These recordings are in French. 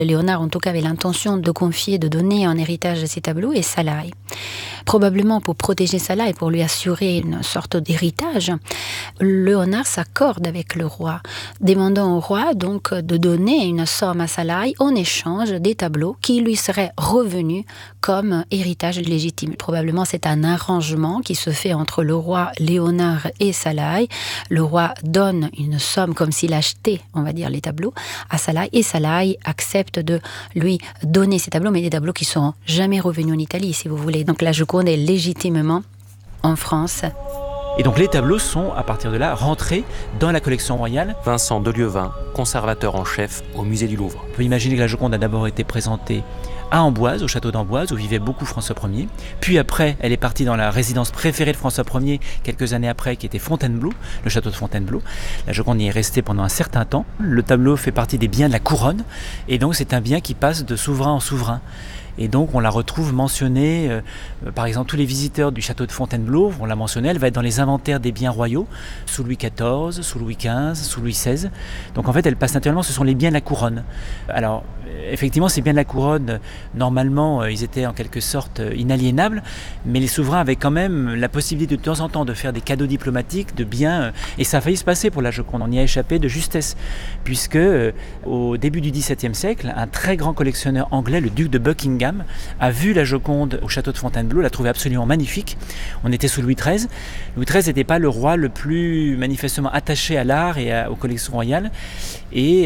Léonard, en tout cas, avait l'intention de donner en héritage ces tableaux et Salaï. Probablement pour protéger Salaï et pour lui assurer une sorte d'héritage, Léonard s'accorde avec le roi, demandant au roi donc de donner une somme à Salaï en échange des tableaux qui lui seraient revenus comme héritage légitime. Probablement c'est un arrangement qui se fait entre le roi Léonard et Salaï. Le roi donne une somme comme s'il achetait, on va dire, les tableaux à Salaï et Salaï accepte de lui donner ces tableaux, mais des tableaux qui ne seront jamais revenus en Italie, si vous voulez. Donc la Joconde est légitimement en France. Et donc les tableaux sont, à partir de là, rentrés dans la collection royale. Vincent Delieuvin, conservateur en chef au musée du Louvre. On peut imaginer que la Joconde a d'abord été présentée à Amboise, au château d'Amboise, où vivait beaucoup François Ier. Puis après, elle est partie dans la résidence préférée de François Ier, quelques années après, qui était Fontainebleau, le château de Fontainebleau. La Joconde y est restée pendant un certain temps. Le tableau fait partie des biens de la couronne, et donc c'est un bien qui passe de souverain en souverain. Et donc on la retrouve mentionnée, par exemple tous les visiteurs du château de Fontainebleau, on l'a mentionné, elle va être dans les inventaires des biens royaux, sous Louis XIV, sous Louis XV, sous Louis XVI. Donc en fait elle passe naturellement, ce sont les biens de la couronne. Alors effectivement ces biens de la couronne, normalement ils étaient en quelque sorte inaliénables, mais les souverains avaient quand même la possibilité de temps en temps de faire des cadeaux diplomatiques, de biens, et ça a failli se passer pour la Joconde, on y a échappé de justesse, puisque au début du XVIIe siècle, un très grand collectionneur anglais, le duc de Buckingham, a vu la Joconde au château de Fontainebleau, l'a trouvée absolument magnifique. On était sous Louis XIII. Louis XIII n'était pas le roi le plus manifestement attaché à l'art et aux collections royales. Et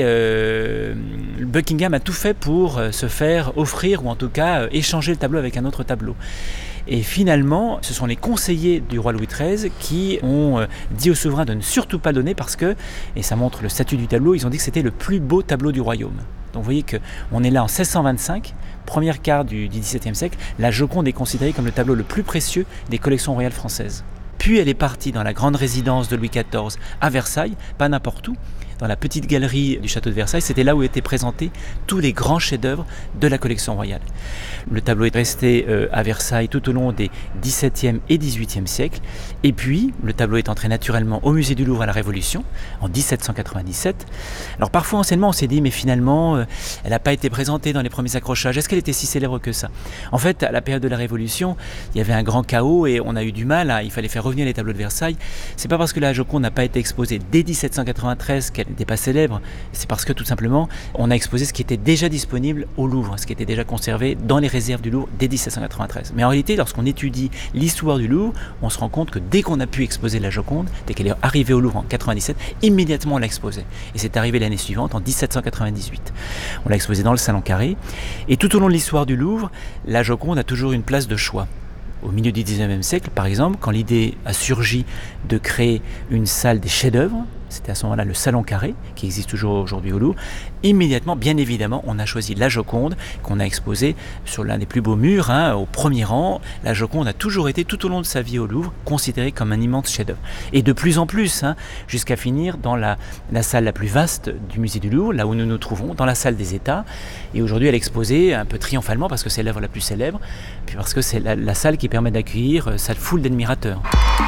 Buckingham a tout fait pour se faire offrir, ou en tout cas échanger le tableau avec un autre tableau. Et finalement, ce sont les conseillers du roi Louis XIII qui ont dit au souverain de ne surtout pas donner parce que, et ça montre le statut du tableau, ils ont dit que c'était le plus beau tableau du royaume. Donc vous voyez qu'on est là en 1625, première quart du XVIIe siècle, la Joconde est considérée comme le tableau le plus précieux des collections royales françaises. Puis elle est partie dans la grande résidence de Louis XIV à Versailles, pas n'importe où, dans la petite galerie du château de Versailles, c'était là où étaient présentés tous les grands chefs-d'œuvre de la collection royale. Le tableau est resté à Versailles tout au long des XVIIe et XVIIIe siècles. Et puis, le tableau est entré naturellement au musée du Louvre à la Révolution, en 1797. Alors parfois, anciennement, on s'est dit, mais finalement, elle n'a pas été présentée dans les premiers accrochages. Est-ce qu'elle était si célèbre que ça ? En fait, à la période de la Révolution, il y avait un grand chaos et on a eu du mal, il fallait faire revenir les tableaux de Versailles. C'est pas parce que la Joconde n'a pas été exposée dès 1793 qu'elle n'était pas célèbre, c'est parce que tout simplement on a exposé ce qui était déjà disponible au Louvre, ce qui était déjà conservé dans les réserves du Louvre dès 1793. Mais en réalité, lorsqu'on étudie l'histoire du Louvre, on se rend compte que dès qu'on a pu exposer la Joconde, dès qu'elle est arrivée au Louvre en 97, immédiatement on l'a exposée. Et c'est arrivé l'année suivante, en 1798. On l'a exposée dans le Salon Carré. Et tout au long de l'histoire du Louvre, la Joconde a toujours une place de choix. Au milieu du XIXe siècle, par exemple, quand l'idée a surgi de créer une salle des chefs-d'œuvre, c'était à ce moment-là le Salon Carré, qui existe toujours aujourd'hui au Louvre, immédiatement, bien évidemment, on a choisi la Joconde, qu'on a exposée sur l'un des plus beaux murs, au premier rang. La Joconde a toujours été, tout au long de sa vie au Louvre, considérée comme un immense chef-d'œuvre. Et de plus en plus, jusqu'à finir dans la salle la plus vaste du musée du Louvre, là où nous nous trouvons, dans la salle des États. Et aujourd'hui, elle est exposée un peu triomphalement, parce que c'est l'œuvre la plus célèbre, puis parce que c'est la salle qui permet d'accueillir sa foule d'admirateurs.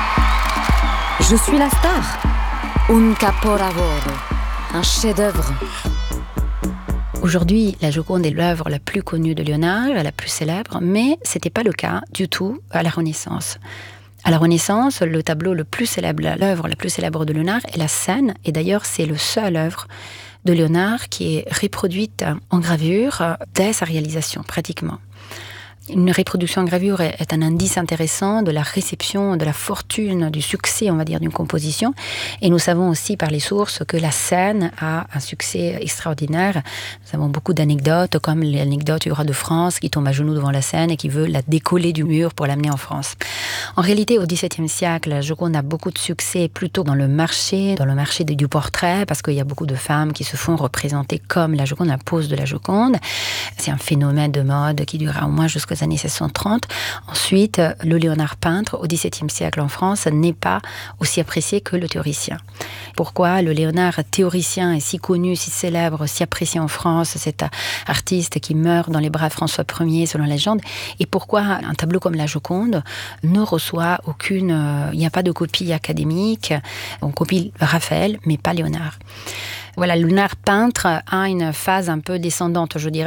Je suis la star. Un capolavoro, un chef-d'œuvre. Aujourd'hui, la Joconde est l'œuvre la plus connue de Léonard, la plus célèbre, mais ce n'était pas le cas du tout à la Renaissance. À la Renaissance, le tableau le plus célèbre, l'œuvre la plus célèbre de Léonard est la Scène, et d'ailleurs c'est le seul œuvre de Léonard qui est reproduite en gravure dès sa réalisation, pratiquement. Une reproduction en gravure est un indice intéressant de la réception, de la fortune, du succès, on va dire, d'une composition. Et nous savons aussi par les sources que la Scène a un succès extraordinaire. Nous avons beaucoup d'anecdotes, comme l'anecdote du roi de France qui tombe à genoux devant la Scène et qui veut la décoller du mur pour l'amener en France. En réalité, au XVIIe siècle, la Joconde a beaucoup de succès plutôt dans le marché du portrait, parce qu'il y a beaucoup de femmes qui se font représenter comme la Joconde, la pose de la Joconde. C'est un phénomène de mode qui durera au moins jusqu'aux années 1630. Ensuite, le Léonard peintre, au XVIIe siècle en France, n'est pas aussi apprécié que le théoricien. Pourquoi le Léonard théoricien est si connu, si célèbre, si apprécié en France, cet artiste qui meurt dans les bras de François Ier, selon la légende, et pourquoi un tableau comme la Joconde ne reçoit aucune... il n'y a pas de copie académique, on copie Raphaël, mais pas Léonard. Voilà, le Léonard peintre a une phase un peu descendante, je dirais.